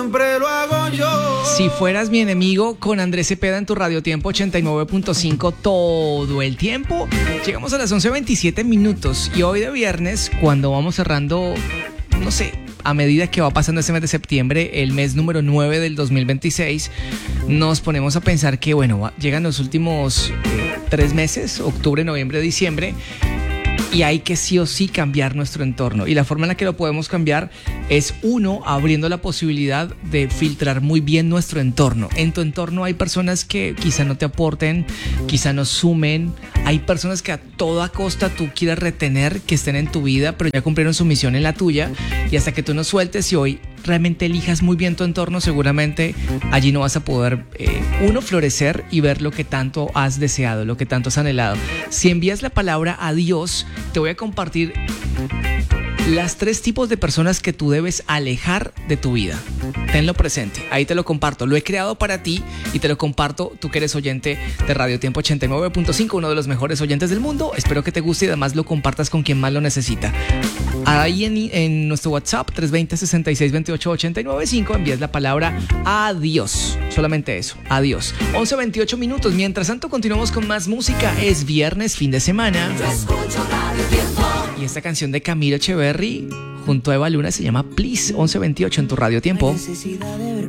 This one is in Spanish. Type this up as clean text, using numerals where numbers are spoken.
Siempre lo hago yo. Si fueras mi enemigo, con Andrés Cepeda en tu Radio Tiempo 89.5 todo el tiempo. Llegamos a las 11:27 minutos y hoy de viernes, cuando vamos cerrando, no sé, a medida que va pasando este mes de septiembre, el mes número 9 del 2026, nos ponemos a pensar que, bueno, llegan los últimos 3 meses, octubre, noviembre, diciembre, y hay que sí o sí cambiar nuestro entorno. Y la forma en la que lo podemos cambiar es, uno, abriendo la posibilidad de filtrar muy bien nuestro entorno. En tu entorno hay personas que quizá no te aporten, quizá no sumen. Hay personas que a toda costa tú quieres retener, que estén en tu vida, pero ya cumplieron su misión en la tuya. Y hasta que tú no sueltes y hoy realmente elijas muy bien tu entorno, seguramente allí no vas a poder, uno, florecer y ver lo que tanto has deseado, lo que tanto has anhelado. Si envías la palabra adiós, te voy a compartir las 3 tipos de personas que tú debes alejar de tu vida. Tenlo presente, ahí te lo comparto. Lo he creado para ti y te lo comparto, tú que eres oyente de Radio Tiempo 89.5, uno de los mejores oyentes del mundo. Espero que te guste y además lo compartas con quien más lo necesita. Ahí en nuestro WhatsApp 320-6628-895 envías la palabra adiós. Solamente eso, adiós. 11:28 minutos. Mientras tanto continuamos con más música. Es viernes, fin de semana. Y esta canción de Camilo Echeverry junto a Eva Luna se llama Please. 11:28 en tu Radio Tiempo. Necesidad de ver